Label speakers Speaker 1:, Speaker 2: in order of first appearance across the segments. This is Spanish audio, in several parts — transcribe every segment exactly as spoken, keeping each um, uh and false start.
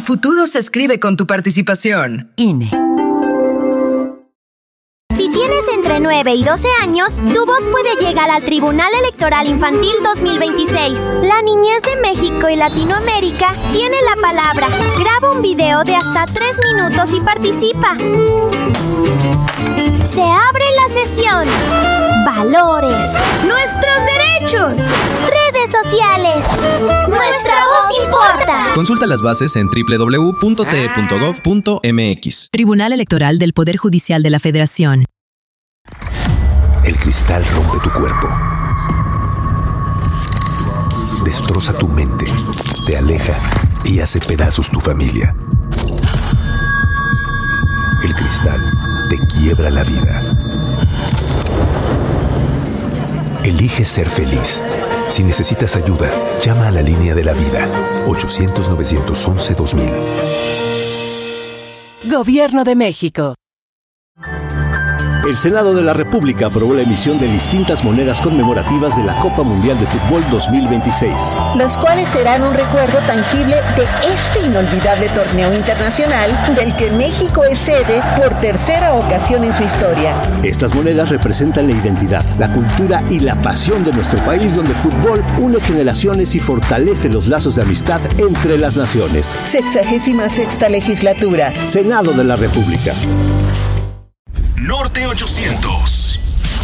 Speaker 1: futuro se escribe con tu participación. I N E.
Speaker 2: Si tienes entre nueve y doce años, tu voz puede llegar al Tribunal Electoral Infantil dos mil veintiséis. La niñez de México y Latinoamérica tiene la palabra. Graba un video de hasta tres minutos y participa. Se abre la sesión. Valores. Nuestros derechos. Redes sociales. Nuestra voz importa.
Speaker 3: Consulta las bases en doble u doble u doble u punto t e punto gov punto m x.
Speaker 4: Tribunal Electoral del Poder Judicial de la Federación.
Speaker 5: El cristal rompe tu cuerpo. Destroza tu mente. Te aleja y hace pedazos tu familia. El cristal te quiebra la vida. Elige ser feliz. Si necesitas ayuda, llama a la línea de la vida. ochocientos, novecientos once, dos mil.
Speaker 6: Gobierno de México.
Speaker 7: El Senado de la República aprobó la emisión de distintas monedas conmemorativas de la Copa Mundial de Fútbol dos mil veintiséis.
Speaker 8: Las cuales serán un recuerdo tangible de este inolvidable torneo internacional del que México es sede por tercera ocasión en su historia.
Speaker 7: Estas monedas representan la identidad, la cultura y la pasión de nuestro país, donde el fútbol une generaciones y fortalece los lazos de amistad entre las naciones.
Speaker 8: Sexagésima sexta legislatura.
Speaker 7: Senado de la República.
Speaker 9: Norte ochocientos.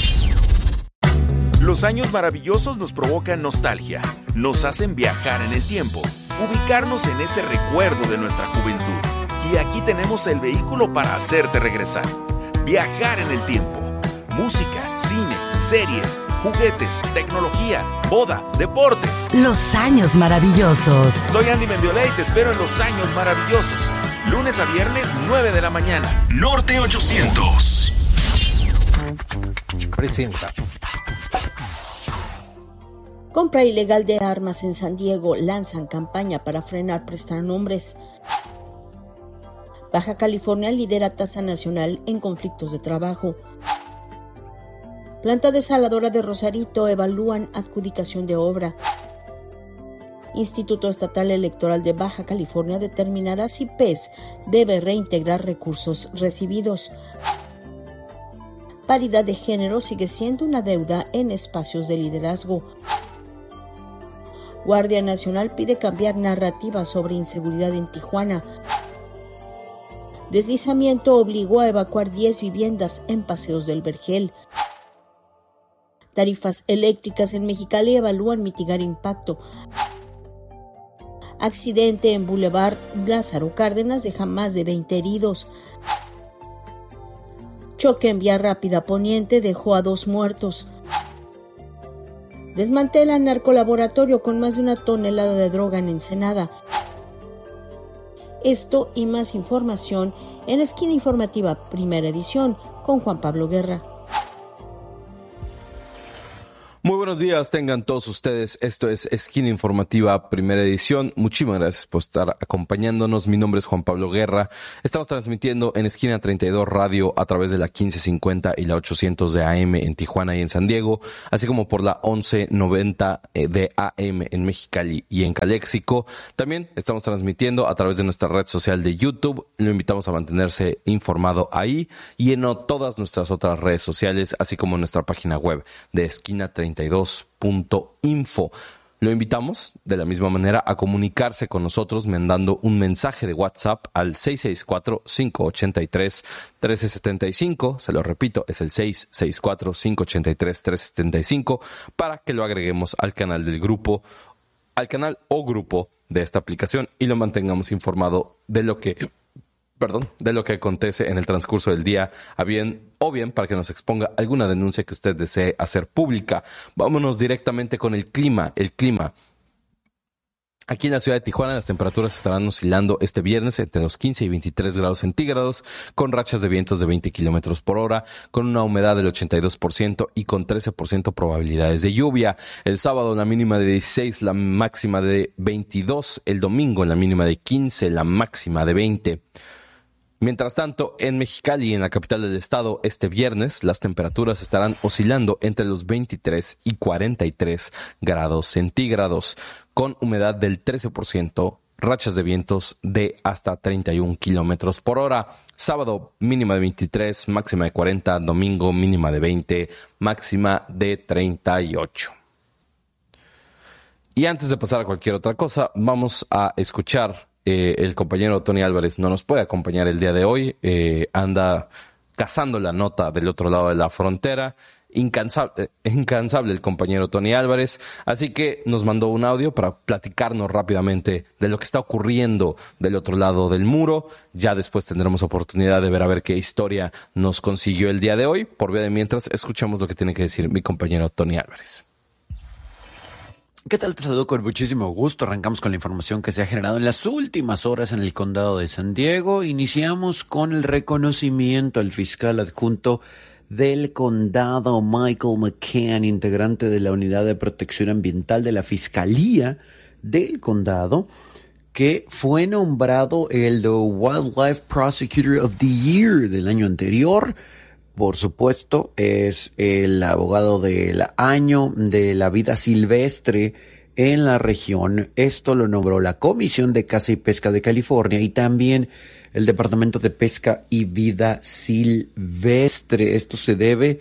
Speaker 9: Los años maravillosos nos provocan nostalgia, nos hacen viajar en el tiempo, ubicarnos en ese recuerdo de nuestra juventud. Y aquí tenemos el vehículo para hacerte regresar. Viajar en el tiempo. Música, cine, series, juguetes, tecnología, boda, deportes.
Speaker 10: Los años maravillosos.
Speaker 9: Soy Andy Mendiola y te espero en Los Años Maravillosos. Lunes a viernes, nueve de la mañana. Norte ochocientos.
Speaker 11: Presenta.
Speaker 12: Compra ilegal de armas en San Diego. Lanzan campaña para frenar prestanombres. Baja California lidera tasa nacional en conflictos de trabajo. Planta desaladora de Rosarito evalúan adjudicación de obra. Instituto Estatal Electoral de Baja California determinará si P E S debe reintegrar recursos recibidos. Paridad de género sigue siendo una deuda en espacios de liderazgo. Guardia Nacional pide cambiar narrativa sobre inseguridad en Tijuana. Deslizamiento obligó a evacuar diez viviendas en Paseos del Vergel. Tarifas eléctricas en Mexicali evalúan mitigar impacto. Accidente en Boulevard Lázaro Cárdenas deja más de veinte heridos. Choque en Vía Rápida Poniente dejó a dos muertos. Desmantelan narcolaboratorio con más de una tonelada de droga en Ensenada. Esto y más información en Esquina Informativa, primera edición, con Juan Pablo Guerra.
Speaker 13: Muy buenos días, tengan todos ustedes. Esto es Esquina Informativa, primera edición. Muchísimas gracias por estar acompañándonos. Mi nombre es Juan Pablo Guerra. Estamos transmitiendo en Esquina treinta y dos Radio a través de la quince cincuenta y la ochocientos de A M en Tijuana y en San Diego, así como por la once noventa de A M en Mexicali y en Caléxico. También estamos transmitiendo a través de nuestra red social de YouTube. Lo invitamos a mantenerse informado ahí y en todas nuestras otras redes sociales, así como en nuestra página web de Esquina treinta y dos punto info. Lo invitamos de la misma manera a comunicarse con nosotros mandando un mensaje de WhatsApp al seis seis cuatro, cinco ocho tres, uno tres siete cinco. Se lo repito, es el seis seis cuatro, cinco ocho tres, uno tres siete cinco para que lo agreguemos al canal del grupo, al canal o grupo de esta aplicación y lo mantengamos informado de lo que Perdón, de lo que acontece en el transcurso del día, a bien o bien para que nos exponga alguna denuncia que usted desee hacer pública. Vámonos directamente con el clima. El clima. Aquí en la ciudad de Tijuana las temperaturas estarán oscilando este viernes entre los quince y veintitrés grados centígrados, con rachas de vientos de veinte kilómetros por hora, con una humedad del ochenta y dos por ciento y con trece por ciento probabilidades de lluvia. El sábado la mínima de dieciséis, la máxima de veintidós. El domingo la mínima de quince, la máxima de veinte. Mientras tanto, en Mexicali, en la capital del estado, este viernes las temperaturas estarán oscilando entre los veintitrés y cuarenta y tres grados centígrados, con humedad del trece por ciento rachas de vientos de hasta treinta y un kilómetros por hora. Sábado mínima de veintitrés, máxima de cuarenta. Domingo mínima de veinte, máxima de treinta y ocho. Y antes de pasar a cualquier otra cosa, vamos a escuchar, eh, el compañero Tony Álvarez no nos puede acompañar el día de hoy, eh, anda cazando la nota del otro lado de la frontera, incansable, incansable el compañero Tony Álvarez, así que nos mandó un audio para platicarnos rápidamente de lo que está ocurriendo del otro lado del muro. Ya después tendremos oportunidad de ver a ver qué historia nos consiguió el día de hoy. Por vía de mientras, escuchamos lo que tiene que decir mi compañero Tony Álvarez.
Speaker 6: ¿Qué tal? Te saludo con muchísimo gusto. Arrancamos con la información que se ha generado en las últimas horas en el condado de San Diego. Iniciamos con el reconocimiento al fiscal adjunto del condado, Michael McCann, integrante de la Unidad de Protección Ambiental de la Fiscalía del condado, que fue nombrado el Wildlife Prosecutor of the Year del año anterior. Por supuesto, es el abogado del año de la vida silvestre en la región. Esto lo nombró la Comisión de Caza y Pesca de California y también el Departamento de Pesca y Vida Silvestre. Esto se debe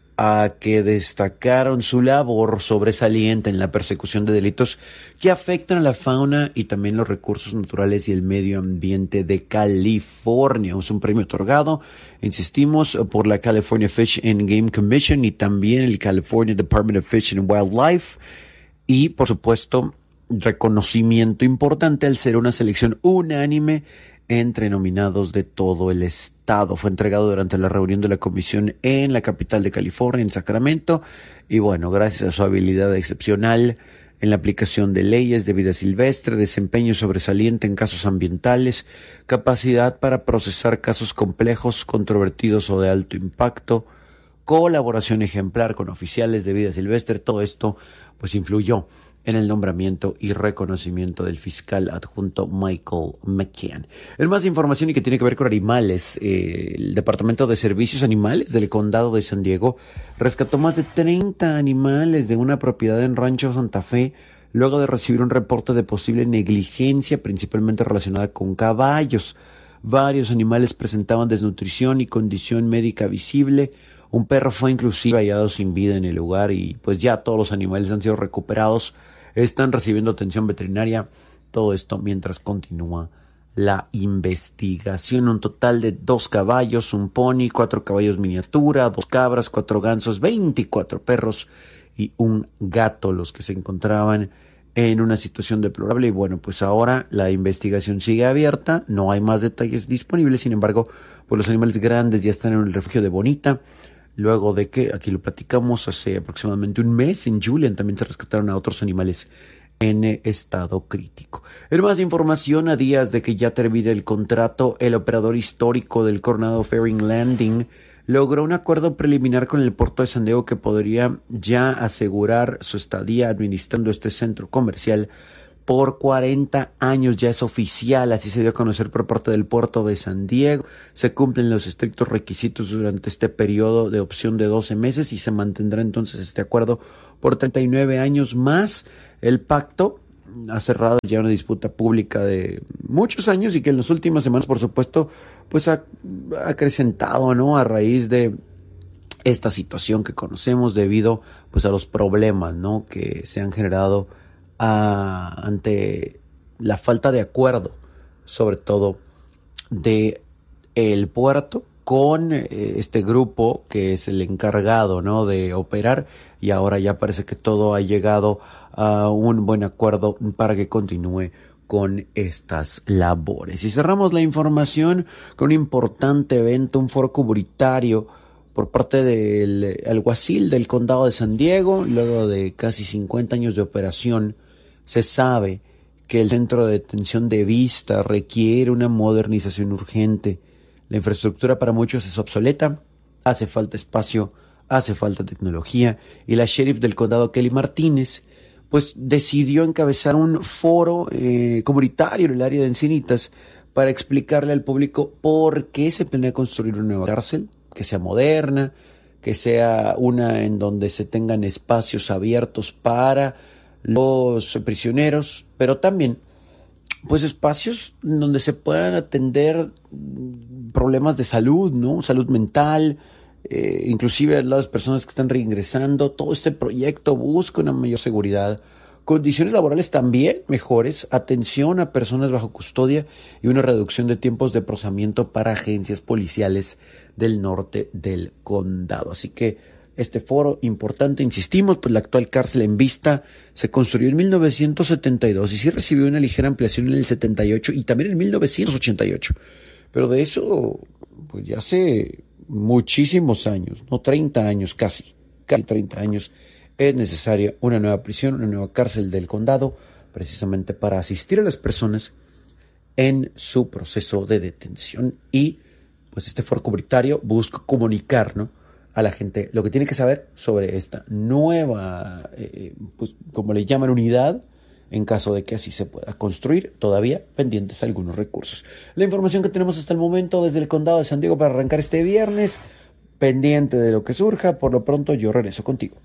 Speaker 6: a que destacaron su labor sobresaliente en la persecución de delitos que afectan a la fauna y también los recursos naturales y el medio ambiente de California. Es un premio otorgado, insistimos, por la California Fish and Game Commission y también el California Department of Fish and Wildlife. Y, por supuesto, reconocimiento importante al ser una selección unánime entre nominados de todo el estado. Fue entregado durante la reunión de la comisión en la capital de California, en Sacramento, y bueno, gracias a su habilidad excepcional en la aplicación de leyes de vida silvestre, desempeño sobresaliente en casos ambientales, capacidad para procesar casos complejos, controvertidos o de alto impacto, colaboración ejemplar con oficiales de vida silvestre, todo esto pues influyó en el nombramiento y reconocimiento del fiscal adjunto Michael McCann. En más información y que tiene que ver con animales, eh, el Departamento de Servicios Animales del Condado de San Diego rescató más de treinta animales de una propiedad en Rancho Santa Fe luego de recibir un reporte de posible negligencia, principalmente relacionada con caballos. Varios animales presentaban desnutrición y condición médica visible. Un perro fue inclusive hallado sin vida en el lugar y pues ya todos los animales han sido recuperados. Están recibiendo atención veterinaria, todo esto mientras continúa la investigación. Un total de dos caballos, un pony, cuatro caballos miniatura, dos cabras, cuatro gansos, veinticuatro perros y un gato, los que se encontraban en una situación deplorable. Y bueno, pues ahora la investigación sigue abierta, no hay más detalles disponibles, sin embargo, pues los animales grandes ya están en el refugio de Bonita. Luego de que, aquí lo platicamos, hace aproximadamente un mes, en Julian también se rescataron a otros animales en estado crítico. En más información, a días de que ya termine el contrato, el operador histórico del Coronado Ferry Landing logró un acuerdo preliminar con el puerto de San Diego que podría ya asegurar su estadía administrando este centro comercial por cuarenta años. Ya es oficial, así se dio a conocer por parte del puerto de San Diego. Se cumplen los estrictos requisitos durante este periodo de opción de doce meses y se mantendrá entonces este acuerdo por treinta y nueve años más. El pacto ha cerrado ya una disputa pública de muchos años y que en las últimas semanas, por supuesto, pues ha acrecentado, ¿no? A raíz de esta situación que conocemos debido pues a los problemas, ¿no? Que se han generado A, ante la falta de acuerdo, sobre todo de el puerto con eh, este grupo que es el encargado, ¿no? de operar, y ahora ya parece que todo ha llegado a un buen acuerdo para que continúe con estas labores. Y cerramos la información con un importante evento, un foro comunitario por parte del alguacil del condado de San Diego. Luego de casi cincuenta años de operación, se sabe que el centro de detención de Vista requiere una modernización urgente. La infraestructura para muchos es obsoleta, hace falta espacio, hace falta tecnología, y la sheriff del condado, Kelly Martínez, pues decidió encabezar un foro eh, comunitario en el área de Encinitas para explicarle al público por qué se planea construir una nueva cárcel, que sea moderna, que sea una en donde se tengan espacios abiertos para los prisioneros, pero también pues espacios donde se puedan atender problemas de salud, ¿no? Salud mental, eh, inclusive a las personas que están reingresando. Todo este proyecto busca una mayor seguridad, condiciones laborales también mejores, atención a personas bajo custodia y una reducción de tiempos de procesamiento para agencias policiales del norte del condado. Así que este foro importante, insistimos, pues la actual cárcel en Vista se construyó en mil novecientos setenta y dos y sí recibió una ligera ampliación en el setenta y ocho y también en mil novecientos ochenta y ocho. Pero de eso, pues ya hace muchísimos años, no treinta años casi, casi treinta años, es necesaria una nueva prisión, una nueva cárcel del condado, precisamente para asistir a las personas en su proceso de detención. Y pues este foro comunitario busca comunicar, ¿no?, a la gente lo que tiene que saber sobre esta nueva, eh, pues, como le llaman, unidad, en caso de que así se pueda construir, todavía pendientes algunos recursos. La información que tenemos hasta el momento desde el condado de San Diego para arrancar este viernes, pendiente de lo que surja. Por lo pronto yo regreso contigo.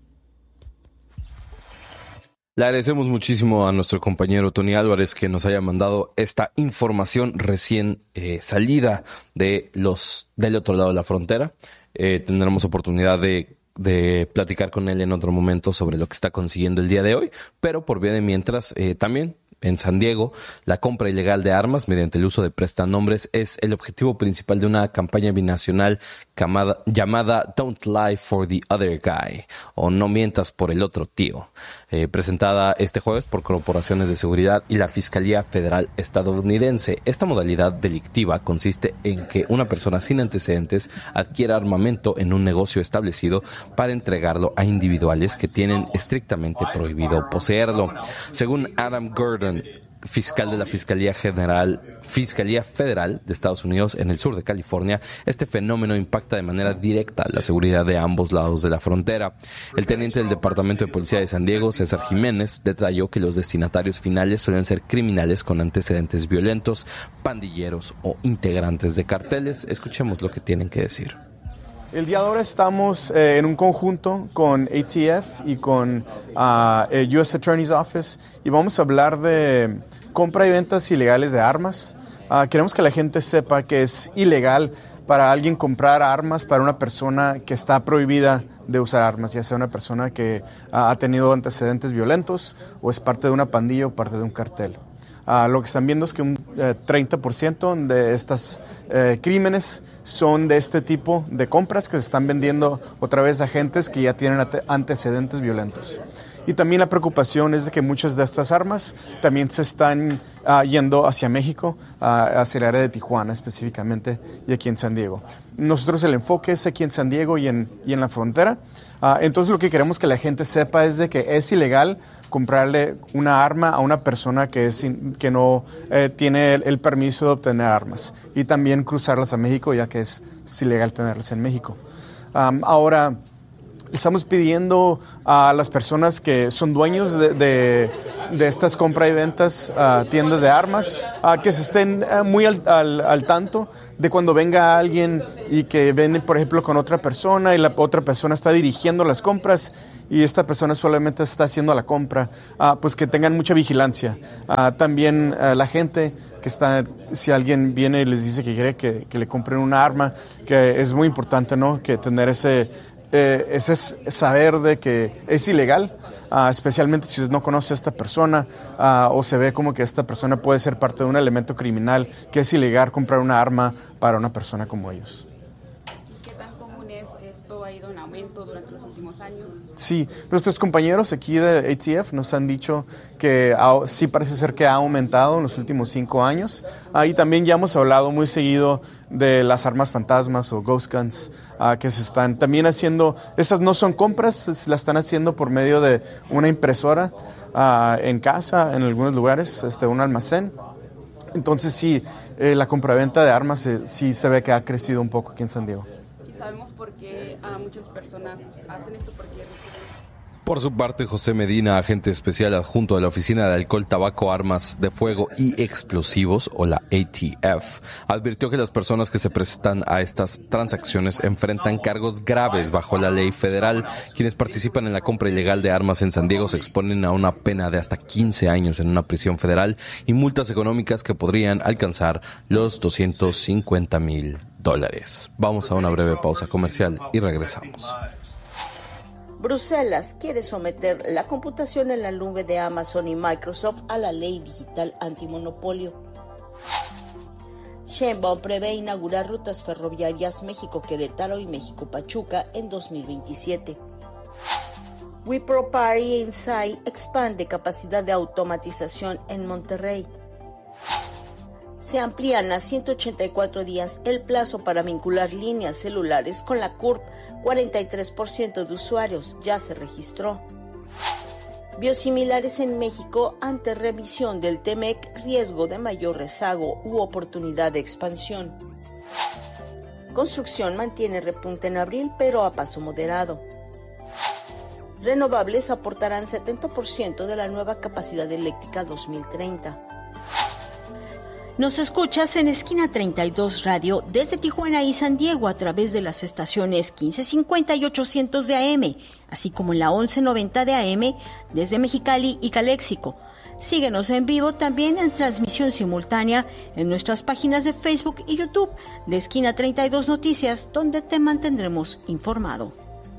Speaker 13: Le agradecemos muchísimo a nuestro compañero Tony Álvarez que nos haya mandado esta información recién eh, salida de los del otro lado de la frontera. Eh, tendremos oportunidad de, de platicar con él en otro momento sobre lo que está consiguiendo el día de hoy, pero por vía de mientras, eh, también en San Diego, la compra ilegal de armas mediante el uso de prestanombres es el objetivo principal de una campaña binacional llamada, llamada Don't Lie for the Other Guy, o No Mientas por el Otro Tío, eh, presentada este jueves por corporaciones de seguridad y la Fiscalía Federal estadounidense. Esta modalidad delictiva consiste en que una persona sin antecedentes adquiera armamento en un negocio establecido para entregarlo a individuales que tienen estrictamente prohibido poseerlo. Según Adam Gordon, fiscal de la Fiscalía General, Fiscalía Federal de Estados Unidos en el sur de California, este fenómeno impacta de manera directa la seguridad de ambos lados de la frontera. El teniente del Departamento de Policía de San Diego, César Jiménez, detalló que los destinatarios finales suelen ser criminales con antecedentes violentos, pandilleros o integrantes de carteles. Escuchemos lo que tienen que decir.
Speaker 11: El día de ahora estamos eh, en un conjunto con A T F y con uh, el U S Attorney's Office y vamos a hablar de compra y ventas ilegales de armas. Uh, queremos que la gente sepa que es ilegal para alguien comprar armas para una persona que está prohibida de usar armas, ya sea una persona que uh, ha tenido antecedentes violentos o es parte de una pandilla o parte de un cartel. Uh, lo que están viendo es que un uh, treinta por ciento de estos uh, crímenes son de este tipo de compras que se están vendiendo otra vez a agentes que ya tienen ante- antecedentes violentos. Y también la preocupación es de que muchas de estas armas también se están uh, yendo hacia México, uh, hacia el área de Tijuana específicamente y aquí en San Diego. Nosotros el enfoque es aquí en San Diego y en, y en la frontera. Uh, entonces lo que queremos que la gente sepa es de que es ilegal comprarle una arma a una persona que, es in, que no eh, tiene el, el permiso de obtener armas y también cruzarlas a México, ya que es, es ilegal tenerlas en México. Um, ahora, estamos pidiendo a las personas que son dueños de, de, de estas compra y ventas, uh, tiendas de armas, uh, que se estén uh, muy al, al, al tanto de cuando venga alguien y que vende, por ejemplo, con otra persona y la otra persona está dirigiendo las compras y esta persona solamente está haciendo la compra, uh, pues que tengan mucha vigilancia. Uh, también uh, la gente que está, si alguien viene y les dice que quiere que, que le compren una arma, que es muy importante, ¿no?, que tener ese... Eh, ese es saber de que es ilegal, uh, especialmente si usted no conoce a esta persona uh, o se ve como que esta persona puede ser parte de un elemento criminal, que es ilegal comprar una arma para una persona como ellos.
Speaker 14: ¿Qué tan común es esto? ¿Ha ido en aumento durante los últimos años?
Speaker 11: Sí, nuestros compañeros aquí de A T F nos han dicho que ha, sí parece ser que ha aumentado en los últimos cinco años. Ahí también ya hemos hablado muy seguido de las armas fantasmas o ghost guns uh, que se están también haciendo. Esas no son compras, las están haciendo por medio de una impresora uh, en casa, en algunos lugares, este, un almacén. Entonces sí, eh, la compraventa de armas eh, sí se ve que ha crecido un poco aquí en San Diego.
Speaker 14: ¿Y sabemos por qué uh, muchas personas hacen esto? Porque
Speaker 13: Por su parte, José Medina, agente especial adjunto de la Oficina de Alcohol, Tabaco, Armas de Fuego y Explosivos, o la A T F, advirtió que las personas que se prestan a estas transacciones enfrentan cargos graves bajo la ley federal. Quienes participan en la compra ilegal de armas en San Diego se exponen a una pena de hasta quince años en una prisión federal y multas económicas que podrían alcanzar los doscientos cincuenta mil dólares. Vamos a una breve pausa comercial y regresamos.
Speaker 12: Bruselas quiere someter la computación en la nube de Amazon y Microsoft a la ley digital antimonopolio. Sheinbaum prevé inaugurar rutas ferroviarias México-Querétaro y México-Pachuca en dos mil veintisiete. Wipro Party Insight expande capacidad de automatización en Monterrey. Se amplían a ciento ochenta y cuatro días el plazo para vincular líneas celulares con la C U R P. cuarenta y tres por ciento de usuarios ya se registró. Biosimilares en México ante revisión del T M E C, riesgo de mayor rezago u oportunidad de expansión. Construcción mantiene repunte en abril, pero a paso moderado. Renovables aportarán setenta por ciento de la nueva capacidad eléctrica dos mil treinta. Nos escuchas en Esquina treinta y dos Radio desde Tijuana y San Diego a través de las estaciones quince cincuenta y ochocientos de A M, así como en la once noventa de A M desde Mexicali y Caléxico. Síguenos en vivo también en transmisión simultánea en nuestras páginas de Facebook y YouTube de Esquina treinta y dos Noticias, donde te mantendremos informado.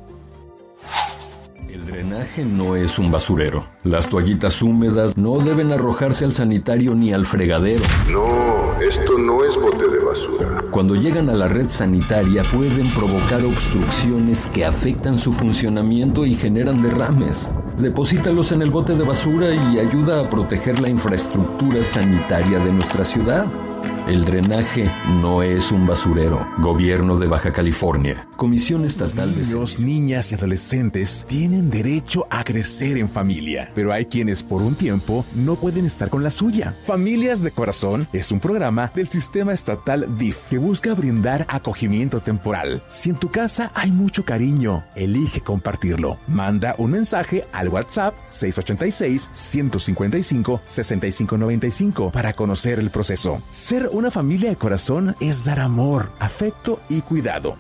Speaker 15: El drenaje no es un basurero. Las toallitas húmedas no deben arrojarse al sanitario ni al fregadero.
Speaker 16: No, esto no es bote de basura.
Speaker 15: Cuando llegan a la red sanitaria pueden provocar obstrucciones que afectan su funcionamiento y generan derrames. Deposítalos en el bote de basura y ayuda a proteger la infraestructura sanitaria de nuestra ciudad. El drenaje no es un basurero. Gobierno de Baja California. Comisión Estatal de
Speaker 17: Niños, niñas y adolescentes tienen derecho a crecer en familia, pero hay quienes por un tiempo no pueden estar con la suya. Familias de Corazón es un programa del Sistema Estatal D I F que busca brindar acogimiento temporal. Si en tu casa hay mucho cariño, elige compartirlo. Manda un mensaje al WhatsApp seis ocho seis, uno cinco cinco, seis cinco nueve cinco para conocer el proceso. Ser una familia de corazón es dar amor, afecto y cuidado.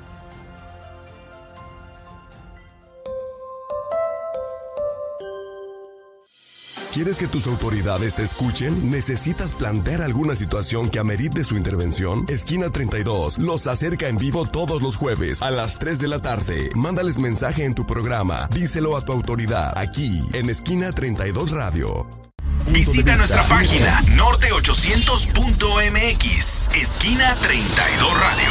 Speaker 16: ¿Quieres que tus autoridades te escuchen? ¿Necesitas plantear alguna situación que amerite su intervención? Esquina treinta y dos los acerca en vivo todos los jueves a las tres de la tarde. Mándales mensaje en tu programa. Díselo a tu autoridad aquí en Esquina treinta y dos Radio.
Speaker 9: Visita nuestra página norte ochocientos punto m x, Esquina treinta y dos Radio.